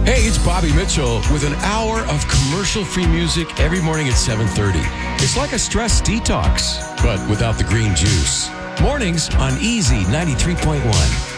Hey, it's Bobby Mitchell with an hour of commercial-free music every morning at 7:30. It's like a stress detox, but without the green juice. Mornings on Easy 93.1.